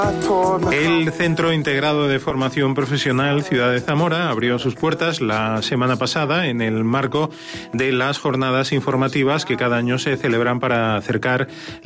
El Centro Integrado de Formación Profesional Ciudad de Zamora abrió sus puertas la semana pasada en el marco de las jornadas informativas que cada año se celebran para acercar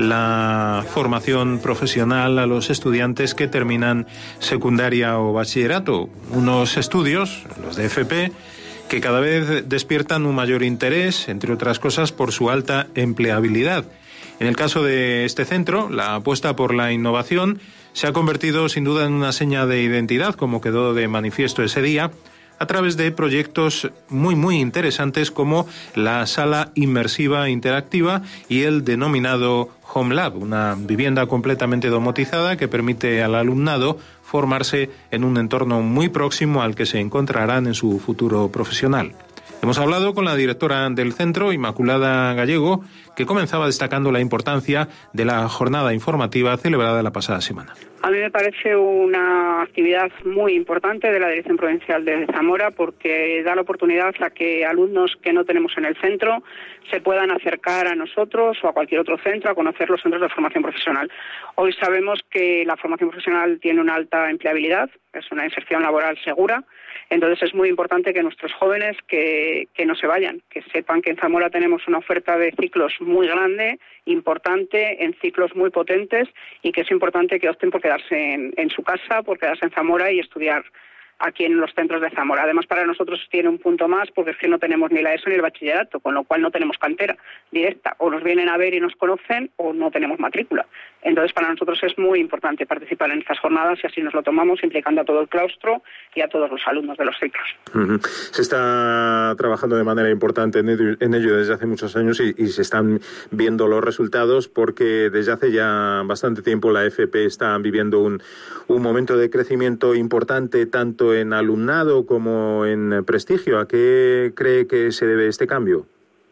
la formación profesional a los estudiantes que terminan secundaria o bachillerato. Unos estudios, los de FP, que cada vez despiertan un mayor interés, entre otras cosas, por su alta empleabilidad. En el caso de este centro, la apuesta por la innovación se ha convertido sin duda en una seña de identidad, como quedó de manifiesto ese día, a través de proyectos muy interesantes como la sala inmersiva interactiva y el denominado Home Lab, una vivienda completamente domotizada que permite al alumnado formarse en un entorno muy próximo al que se encontrarán en su futuro profesional. Hemos hablado con la directora del centro, Inmaculada Gallego, que comenzaba destacando la importancia de la jornada informativa celebrada la pasada semana. A mí me parece una actividad muy importante de la Dirección Provincial de Zamora porque da la oportunidad a que alumnos que no tenemos en el centro se puedan acercar a nosotros o a cualquier otro centro a conocer los centros de formación profesional. Hoy sabemos que la formación profesional tiene una alta empleabilidad, es una inserción laboral segura. Entonces es muy importante que nuestros jóvenes que no se vayan, que sepan que en Zamora tenemos una oferta de ciclos muy grande, importante, en ciclos muy potentes y que es importante que opten por quedarse en su casa, por quedarse en Zamora y estudiar aquí en los centros de Zamora. Además, para nosotros tiene un punto más porque es que no tenemos ni la ESO ni el bachillerato, con lo cual no tenemos cantera directa. O nos vienen a ver y nos conocen o no tenemos matrícula. Entonces, para nosotros es muy importante participar en estas jornadas y así nos lo tomamos, implicando a todo el claustro y a todos los alumnos de los ciclos. Se está trabajando de manera importante en ello desde hace muchos años y se están viendo los resultados porque desde hace ya bastante tiempo la FP está viviendo un momento de crecimiento importante tanto en alumnado como en prestigio. ¿A qué cree que se debe este cambio?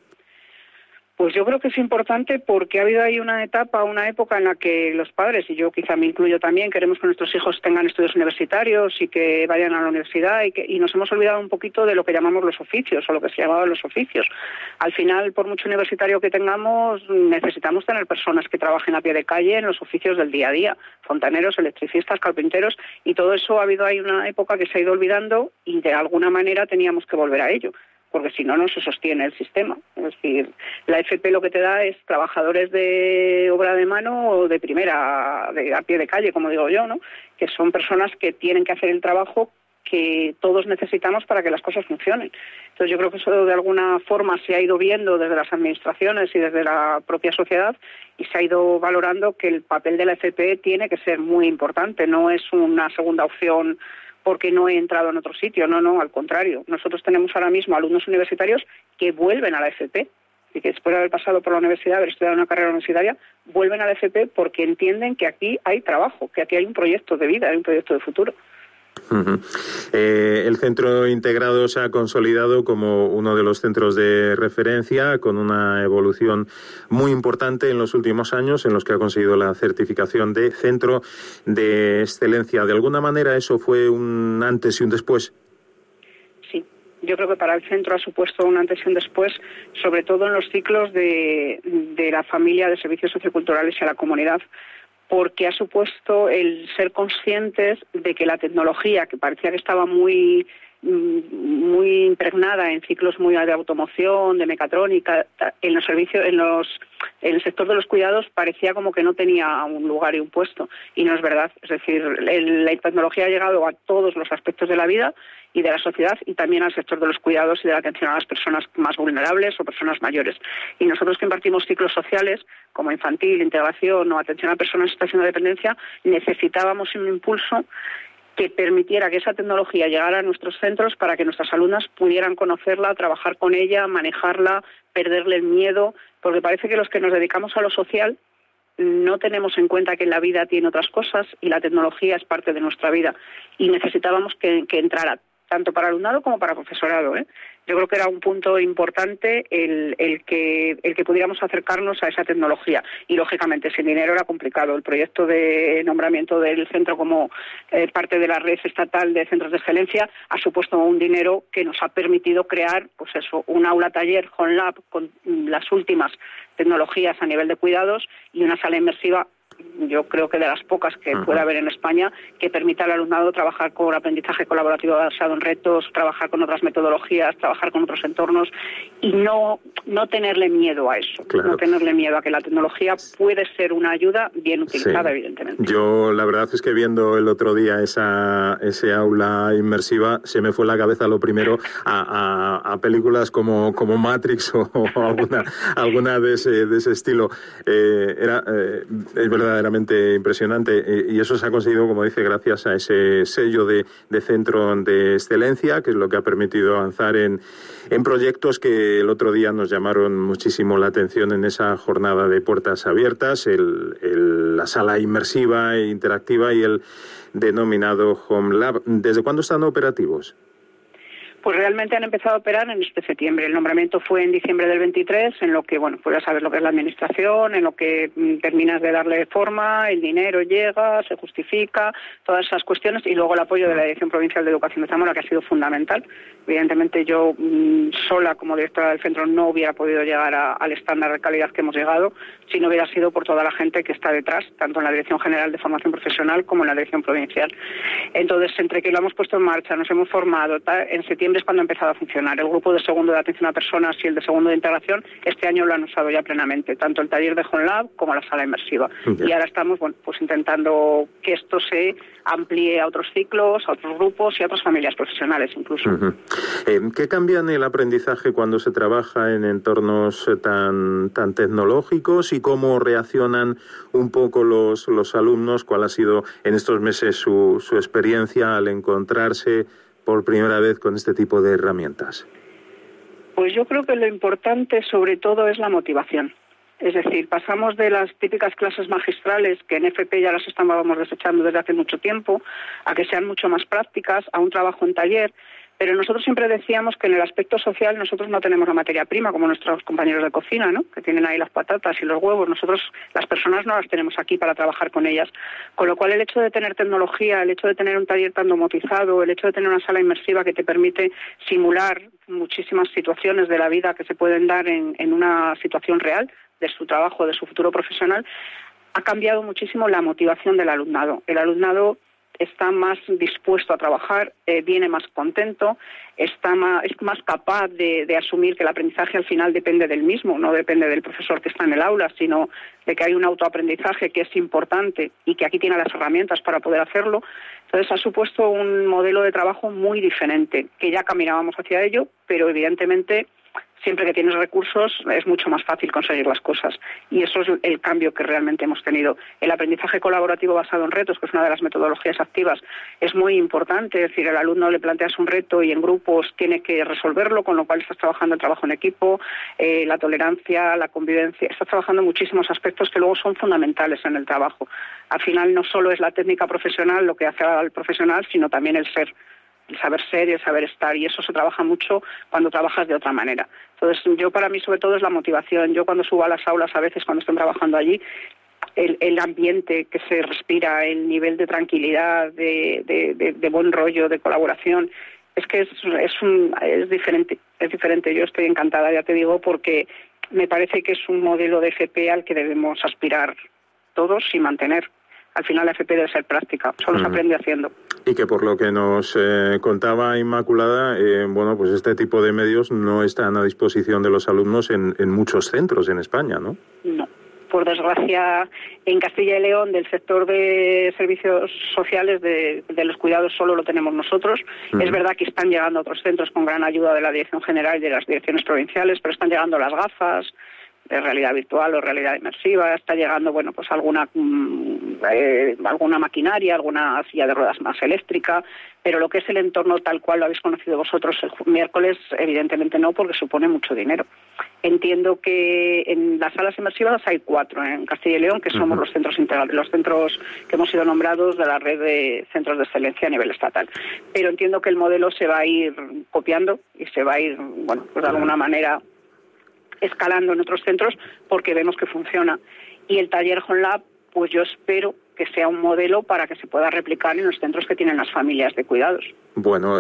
Pues yo creo que es importante porque ha habido ahí una época en la que los padres, y yo quizá me incluyo también, queremos que nuestros hijos tengan estudios universitarios y que vayan a la universidad y nos hemos olvidado un poquito de lo que llamamos los oficios o lo que se llamaban los oficios. Al final, por mucho universitario que tengamos, necesitamos tener personas que trabajen a pie de calle en los oficios del día a día, fontaneros, electricistas, carpinteros, y todo eso ha habido ahí una época que se ha ido olvidando y de alguna manera teníamos que volver a ello, porque si no, no se sostiene el sistema. Es decir, la FP lo que te da es trabajadores de obra de mano o de primera, a pie de calle, como digo yo, ¿no? Que son personas que tienen que hacer el trabajo que todos necesitamos para que las cosas funcionen. Entonces yo creo que eso de alguna forma se ha ido viendo desde las administraciones y desde la propia sociedad y se ha ido valorando que el papel de la FP tiene que ser muy importante, no es una segunda opción porque no he entrado en otro sitio, no, al contrario. Nosotros tenemos ahora mismo alumnos universitarios que vuelven a la FP y que después de haber pasado por la universidad, haber estudiado una carrera universitaria, vuelven a la FP porque entienden que aquí hay trabajo, que aquí hay un proyecto de vida, hay un proyecto de futuro. El centro integrado se ha consolidado como uno de los centros de referencia con una evolución muy importante en los últimos años en los que ha conseguido la certificación de centro de excelencia. ¿De alguna manera eso fue un antes y un después? Sí, yo creo que para el centro ha supuesto un antes y un después, sobre todo en los ciclos de la familia de servicios socioculturales y a la comunidad, porque ha supuesto el ser conscientes de que la tecnología, que parecía que estaba muy impregnada en ciclos muy de automoción, de mecatrónica, en los servicios, en el sector de los cuidados parecía como que no tenía un lugar y un puesto, y no es verdad. Es decir, la tecnología ha llegado a todos los aspectos de la vida y de la sociedad y también al sector de los cuidados y de la atención a las personas más vulnerables o personas mayores. Y nosotros que impartimos ciclos sociales como infantil, integración o atención a personas en situación de dependencia, necesitábamos un impulso que permitiera que esa tecnología llegara a nuestros centros para que nuestras alumnas pudieran conocerla, trabajar con ella, manejarla, perderle el miedo, porque parece que los que nos dedicamos a lo social no tenemos en cuenta que la vida tiene otras cosas y la tecnología es parte de nuestra vida y necesitábamos que entrara tanto para alumnado como para profesorado, ¿eh? Yo creo que era un punto importante el que pudiéramos acercarnos a esa tecnología y, lógicamente, sin dinero era complicado. El proyecto de nombramiento del centro como parte de la red estatal de centros de excelencia ha supuesto un dinero que nos ha permitido crear, pues eso, un aula taller Home Lab con las últimas tecnologías a nivel de cuidados y una sala inmersiva yo creo que de las pocas que puede haber en España, que permita al alumnado trabajar con aprendizaje colaborativo basado en retos, trabajar con otras metodologías, trabajar con otros entornos y no tenerle miedo a eso, no tenerle miedo a que la tecnología puede ser una ayuda bien utilizada, evidentemente. Yo la verdad es que viendo el otro día ese aula inmersiva, se me fue la cabeza lo primero a películas como Matrix o alguna de ese estilo. Es verdaderamente impresionante y eso se ha conseguido, como dice, gracias a ese sello de centro de excelencia, que es lo que ha permitido avanzar en proyectos que el otro día nos llamaron muchísimo la atención en esa jornada de puertas abiertas, la sala inmersiva e interactiva y el denominado Home Lab. ¿Desde cuándo están operativos? Pues realmente han empezado a operar en este septiembre. El nombramiento fue en diciembre del 23, en lo que, pues ya sabes lo que es la administración, en lo que terminas de darle forma, el dinero llega, se justifica, todas esas cuestiones, y luego el apoyo de la Dirección Provincial de Educación de Zamora, que ha sido fundamental. Evidentemente yo sola, como directora del centro, no hubiera podido llegar al estándar de calidad que hemos llegado si no hubiera sido por toda la gente que está detrás, tanto en la Dirección General de Formación Profesional como en la Dirección Provincial. Entonces, entre que lo hemos puesto en marcha, nos hemos formado, en septiembre es cuando ha empezado a funcionar. El grupo de segundo de atención a personas y el de segundo de integración este año lo han usado ya plenamente, tanto el taller de Home Lab como la sala inmersiva. Y ahora estamos pues intentando que esto se amplíe a otros ciclos, a otros grupos y a otras familias profesionales incluso. ¿Qué cambia en el aprendizaje cuando se trabaja en entornos tan tecnológicos y cómo reaccionan un poco los alumnos? ¿Cuál ha sido en estos meses su experiencia al encontrarse por primera vez con este tipo de herramientas? Pues yo creo que lo importante sobre todo es la motivación. Es decir, pasamos de las típicas clases magistrales, que en FP ya las estábamos desechando desde hace mucho tiempo, a que sean mucho más prácticas, a un trabajo en taller. Pero nosotros siempre decíamos que en el aspecto social nosotros no tenemos la materia prima como nuestros compañeros de cocina, ¿no? Que tienen ahí las patatas y los huevos. Nosotros, las personas, no las tenemos aquí para trabajar con ellas. Con lo cual, el hecho de tener tecnología, el hecho de tener un taller tan domotizado, el hecho de tener una sala inmersiva que te permite simular muchísimas situaciones de la vida que se pueden dar en una situación real de su trabajo, de su futuro profesional, ha cambiado muchísimo la motivación del alumnado. El alumnado está más dispuesto a trabajar, viene más contento, es más capaz de asumir que el aprendizaje al final depende del mismo, no depende del profesor que está en el aula, sino de que hay un autoaprendizaje que es importante y que aquí tiene las herramientas para poder hacerlo. Entonces ha supuesto un modelo de trabajo muy diferente, que ya caminábamos hacia ello, pero evidentemente siempre que tienes recursos es mucho más fácil conseguir las cosas. Y eso es el cambio que realmente hemos tenido. El aprendizaje colaborativo basado en retos, que es una de las metodologías activas, es muy importante. Es decir, el alumno le planteas un reto y en grupos tiene que resolverlo, con lo cual estás trabajando el trabajo en equipo, la tolerancia, la convivencia. Estás trabajando muchísimos aspectos que luego son fundamentales en el trabajo. Al final no solo es la técnica profesional lo que hace al profesional, sino también el ser. El saber ser y el saber estar, y eso se trabaja mucho cuando trabajas de otra manera. Entonces, yo para mí sobre todo es la motivación. Yo cuando subo a las aulas, a veces cuando están trabajando allí, el ambiente que se respira, el nivel de tranquilidad, de buen rollo, de colaboración, es que es diferente, es diferente. Yo estoy encantada, ya te digo, porque me parece que es un modelo de FP al que debemos aspirar todos y mantener. Al final la FP debe ser práctica, solo se aprende haciendo. Y que por lo que nos contaba Inmaculada, pues este tipo de medios no están a disposición de los alumnos en muchos centros en España, ¿no? No. Por desgracia, en Castilla y León, del sector de servicios sociales, de los cuidados, solo lo tenemos nosotros. Es verdad que están llegando a otros centros con gran ayuda de la Dirección General y de las direcciones provinciales, pero están llegando las gafas de realidad virtual o realidad inmersiva, está llegando pues alguna maquinaria, alguna silla de ruedas más eléctrica, pero lo que es el entorno tal cual lo habéis conocido vosotros el miércoles, evidentemente no, porque supone mucho dinero. Entiendo que en las salas inmersivas hay 4 en Castilla y León, que somos los centros integrales, los centros que hemos sido nombrados de la red de centros de excelencia a nivel estatal. Pero entiendo que el modelo se va a ir copiando y se va a ir, de alguna manera escalando en otros centros porque vemos que funciona. Y el taller Home Lab, pues yo espero que sea un modelo para que se pueda replicar en los centros que tienen las familias de cuidados. Bueno,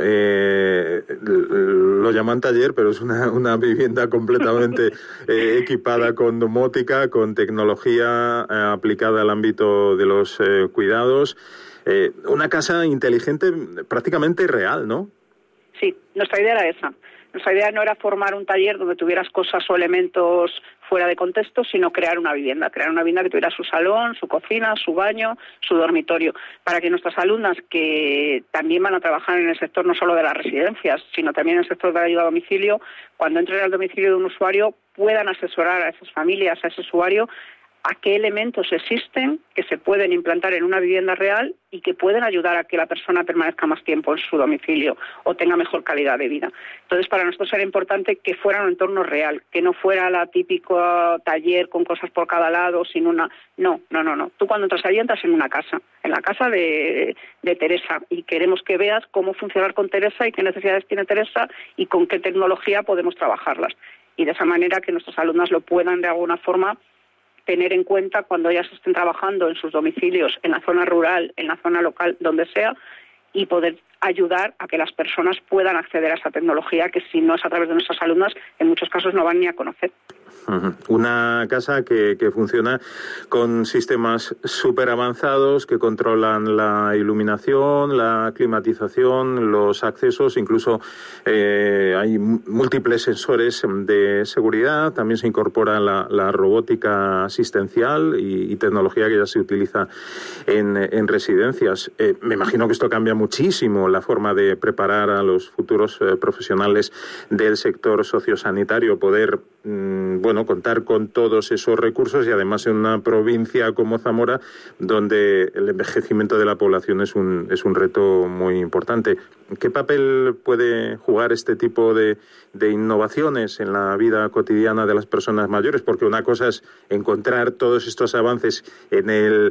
lo llaman taller, pero es una vivienda completamente equipada con domótica, con tecnología aplicada al ámbito de los cuidados. Una casa inteligente prácticamente real, ¿no? Sí, nuestra idea era esa. Nuestra idea no era formar un taller donde tuvieras cosas o elementos fuera de contexto, sino crear una vivienda que tuviera su salón, su cocina, su baño, su dormitorio, para que nuestras alumnas, que también van a trabajar en el sector no solo de las residencias, sino también en el sector de la ayuda a domicilio, cuando entren al domicilio de un usuario puedan asesorar a esas familias, a ese usuario, a qué elementos existen que se pueden implantar en una vivienda real y que pueden ayudar a que la persona permanezca más tiempo en su domicilio o tenga mejor calidad de vida. Entonces, para nosotros era importante que fuera un entorno real, que no fuera la típico taller con cosas por cada lado, sin una... No. Tú cuando entras allí entras en una casa, en la casa de Teresa, y queremos que veas cómo funcionar con Teresa y qué necesidades tiene Teresa y con qué tecnología podemos trabajarlas. Y de esa manera que nuestras alumnas lo puedan de alguna forma tener en cuenta cuando ellas estén trabajando en sus domicilios, en la zona rural, en la zona local, donde sea, y poder ayudar a que las personas puedan acceder a esa tecnología que, si no es a través de nuestras alumnas, en muchos casos no van ni a conocer. Una casa que funciona con sistemas súper avanzados que controlan la iluminación, la climatización, los accesos, incluso hay múltiples sensores de seguridad. También se incorpora la robótica asistencial y tecnología que ya se utiliza en residencias. Me imagino que esto cambia muchísimo la forma de preparar a los futuros profesionales del sector sociosanitario, poder contar con todos esos recursos, y además en una provincia como Zamora, donde el envejecimiento de la población es un reto muy importante. ¿Qué papel puede jugar este tipo de innovaciones en la vida cotidiana de las personas mayores? Porque una cosa es encontrar todos estos avances en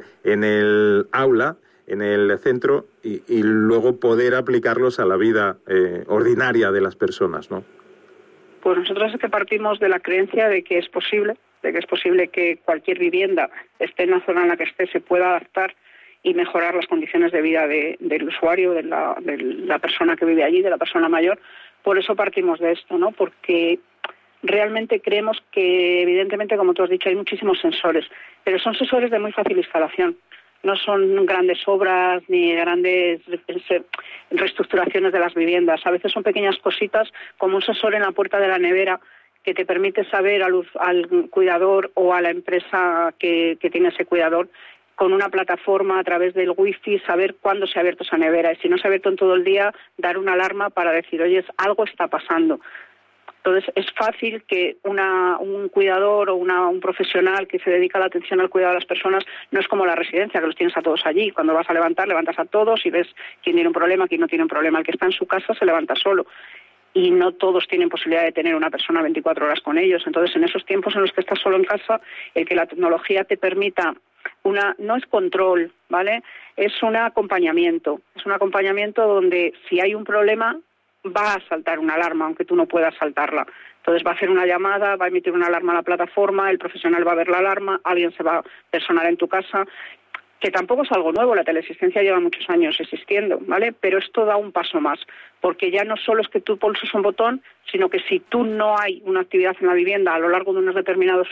el aula, en el centro, y luego poder aplicarlos a la vida ordinaria de las personas, ¿no? Pues nosotros es que partimos de la creencia de que es posible que cualquier vivienda, esté en la zona en la que esté, se pueda adaptar y mejorar las condiciones de vida del usuario, de la persona que vive allí, de la persona mayor. Por eso partimos de esto, ¿no? Porque realmente creemos que, evidentemente, como tú has dicho, hay muchísimos sensores, pero son sensores de muy fácil instalación. No son grandes obras ni grandes reestructuraciones de las viviendas. A veces son pequeñas cositas, como un sensor en la puerta de la nevera, que te permite saber al cuidador o a la empresa que tiene ese cuidador, con una plataforma a través del wifi, saber cuándo se ha abierto esa nevera. Y si no se ha abierto en todo el día, dar una alarma para decir, oye, algo está pasando. Entonces, es fácil que un cuidador o un profesional que se dedica a la atención al cuidado de las personas, no es como la residencia, que los tienes a todos allí. Cuando vas a levantas a todos y ves quién tiene un problema, quién no tiene un problema. El que está en su casa se levanta solo. Y no todos tienen posibilidad de tener una persona 24 horas con ellos. Entonces, en esos tiempos en los que estás solo en casa, el que la tecnología te permita no es control, ¿vale? Es un acompañamiento. Es un acompañamiento donde, si hay un problema, va a saltar una alarma, aunque tú no puedas saltarla. Entonces va a hacer una llamada, va a emitir una alarma a la plataforma, el profesional va a ver la alarma, alguien se va a personar en tu casa, que tampoco es algo nuevo, la teleasistencia lleva muchos años existiendo, ¿vale? Pero esto da un paso más, porque ya no solo es que tú pulses un botón, sino que si tú no hay una actividad en la vivienda a lo largo de unos determinados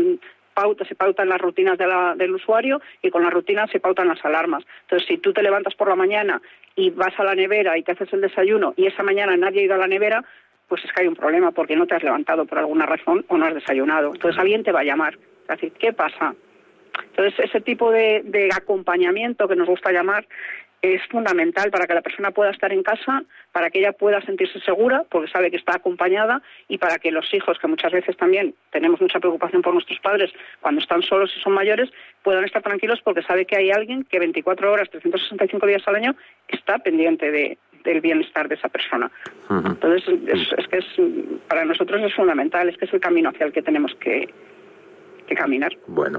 se pautan las rutinas del usuario, y con las rutinas se pautan las alarmas. Entonces, si tú te levantas por la mañana y vas a la nevera y te haces el desayuno y esa mañana nadie ha ido a la nevera, pues es que hay un problema, porque no te has levantado por alguna razón o no has desayunado. Entonces alguien te va a llamar, es decir, ¿qué pasa? Entonces, ese tipo de acompañamiento, que nos gusta llamar, es fundamental para que la persona pueda estar en casa, para que ella pueda sentirse segura, porque sabe que está acompañada, y para que los hijos, que muchas veces también tenemos mucha preocupación por nuestros padres cuando están solos y son mayores, puedan estar tranquilos porque sabe que hay alguien que 24 horas, 365 días al año, está pendiente del bienestar de esa persona. Uh-huh. Entonces, para nosotros es fundamental, es que es el camino hacia el que tenemos que caminar. Bueno,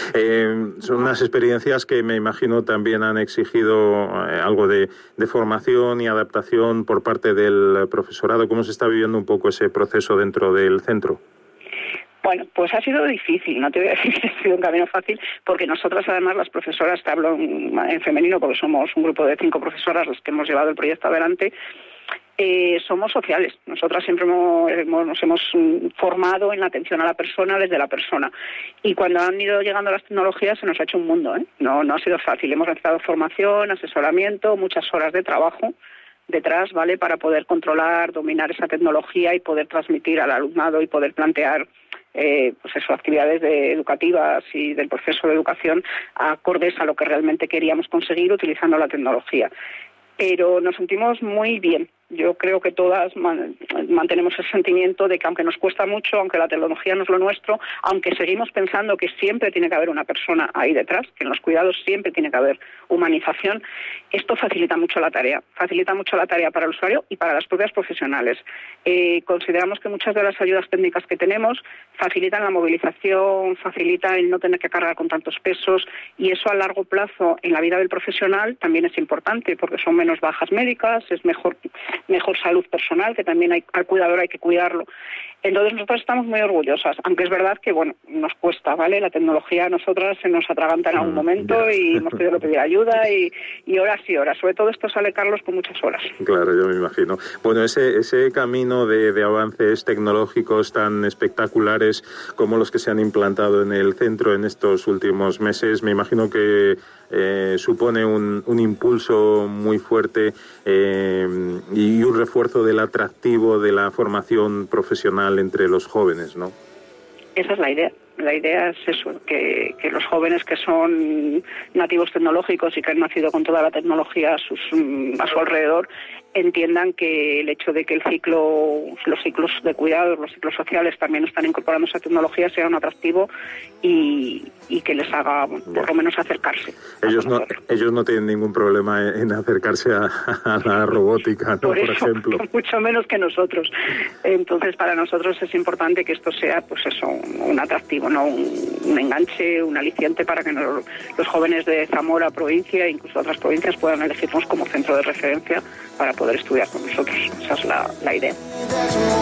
son unas experiencias que me imagino también han exigido algo de formación y adaptación por parte del profesorado. ¿Cómo se está viviendo un poco ese proceso dentro del centro? Bueno, pues ha sido difícil, no te voy a decir que ha sido un camino fácil, porque nosotras además las profesoras, te hablo en femenino porque somos un grupo de 5 profesoras las que hemos llevado el proyecto adelante, somos sociales. Nosotras siempre nos hemos formado en la atención a la persona desde la persona. Y cuando han ido llegando las tecnologías se nos ha hecho un mundo, ¿eh? No ha sido fácil. Hemos necesitado formación, asesoramiento, muchas horas de trabajo detrás, ¿vale? Para poder controlar, dominar esa tecnología y poder transmitir al alumnado y poder plantear actividades educativas y del proceso de educación acordes a lo que realmente queríamos conseguir utilizando la tecnología. Pero nos sentimos muy bien. Yo creo que todas mantenemos el sentimiento de que aunque nos cuesta mucho, aunque la tecnología no es lo nuestro, aunque seguimos pensando que siempre tiene que haber una persona ahí detrás, que en los cuidados siempre tiene que haber humanización, esto facilita mucho la tarea para el usuario y para las propias profesionales. Consideramos que muchas de las ayudas técnicas que tenemos facilitan la movilización, facilitan el no tener que cargar con tantos pesos, y eso a largo plazo en la vida del profesional también es importante, porque son menos bajas médicas, es mejor salud personal, que también al cuidador hay que cuidarlo. Entonces nosotros estamos muy orgullosas, aunque es verdad que nos cuesta, ¿vale? La tecnología a nosotras se nos atraganta en algún momento y hemos tenido que pedir ayuda y horas y horas. Sobre todo esto sale Carlos con muchas horas. Claro, yo me imagino. Bueno, ese camino de avances tecnológicos tan espectaculares como los que se han implantado en el centro en estos últimos meses, me imagino que supone un impulso muy fuerte y un refuerzo del atractivo de la formación profesional entre los jóvenes, ¿no? Esa es la idea. La idea es eso, que los jóvenes que son nativos tecnológicos y que han nacido con toda la tecnología a su alrededor entiendan que el hecho de que los ciclos de cuidados, los ciclos sociales también están incorporando esa tecnología sea un atractivo y que les haga por lo menos acercarse. Ellos no tienen ningún problema en acercarse a la robótica, ¿no? Por ejemplo. Mucho menos que nosotros. Entonces para nosotros es importante que esto sea un atractivo, no un enganche, un aliciente para que los jóvenes de Zamora provincia e incluso otras provincias puedan elegirnos como centro de referencia para poder estudiar con nosotros. Esa es la idea.